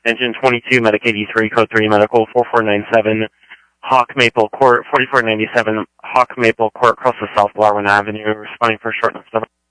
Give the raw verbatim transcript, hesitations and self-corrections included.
Engine twenty-two, Medicaid E three, Code three, Medical four four nine seven, Hawk Maple Court, forty-four ninety-seven, Hawk Maple Court, across the South Larwin Avenue, responding for short notice.